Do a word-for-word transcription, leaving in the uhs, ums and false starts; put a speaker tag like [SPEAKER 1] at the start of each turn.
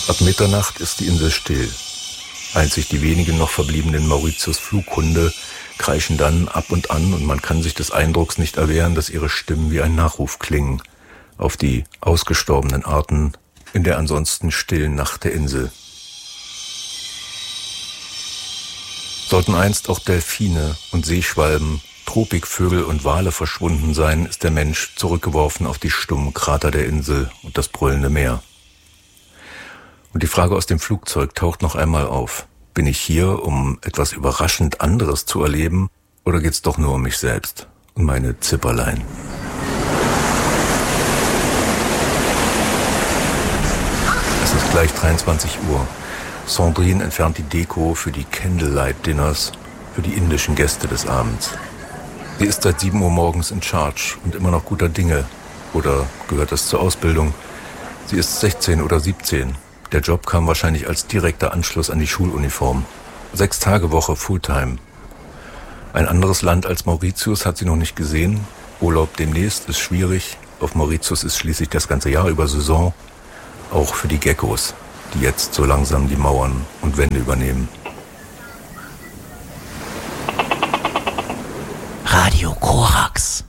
[SPEAKER 1] Ab Mitternacht ist die Insel still. Einzig die wenigen noch verbliebenen Mauritius-Flughunde kreischen dann ab und an und man kann sich des Eindrucks nicht erwehren, dass ihre Stimmen wie ein Nachruf klingen auf die ausgestorbenen Arten in der ansonsten stillen Nacht der Insel. Sollten einst auch Delfine und Seeschwalben, Tropikvögel und Wale verschwunden sein, ist der Mensch zurückgeworfen auf die stummen Krater der Insel und das brüllende Meer. Und die Frage aus dem Flugzeug taucht noch einmal auf. Bin ich hier, um etwas überraschend anderes zu erleben, oder geht's doch nur um mich selbst und meine Zipperlein? Es ist gleich dreiundzwanzig Uhr. Sandrine entfernt die Deko für die Candlelight-Dinners für die indischen Gäste des Abends. Sie ist seit sieben Uhr morgens in Charge und immer noch guter Dinge. Oder gehört das zur Ausbildung? Sie ist sechzehn oder siebzehn. Der Job kam wahrscheinlich als direkter Anschluss an die Schuluniform. Sechs Tage Woche Fulltime. Ein anderes Land als Mauritius hat sie noch nicht gesehen. Urlaub demnächst ist schwierig. Auf Mauritius ist schließlich das ganze Jahr über Saison. Auch für die Geckos, die jetzt so langsam die Mauern und Wände übernehmen.
[SPEAKER 2] Radio Korax.